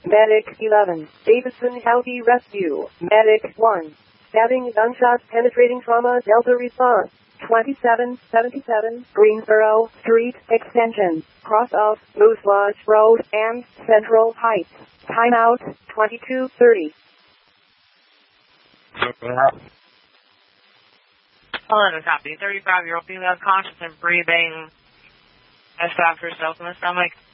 Medic 11. Davidson County Rescue. Medic 1. Stabbing, gunshot, penetrating trauma, Delta response. 2777 Greensboro Street Extension. Cross of Moose Lodge Road and Central Heights. Timeout 22:30. Hello, copy. 35-year-old female conscious and breathing. Stabbed herself in the stomach.